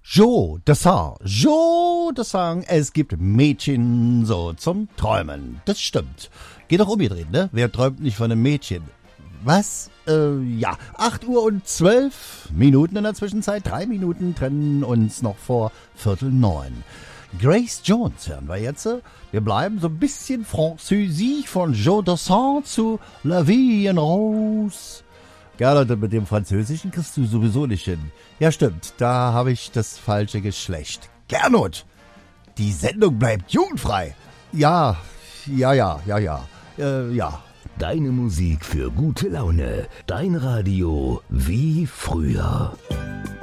Joe Dassin, es gibt Mädchen so zum Träumen. Das stimmt. Geht doch umgedreht, ne? Wer träumt nicht von einem Mädchen? Was? Ja, 8 Uhr und 12 Minuten in der Zwischenzeit. 3 Minuten trennen uns noch vor 8:45. Grace Jones hören wir jetzt. Wir bleiben so ein bisschen französisch von Joe Dassin zu La Vie en Rose. Gerne, mit dem Französischen kriegst du sowieso nicht hin. Ja, stimmt, da habe ich das falsche Geschlecht. Gernot, die Sendung bleibt jugendfrei. Ja. Deine Musik für gute Laune. Dein Radio wie früher.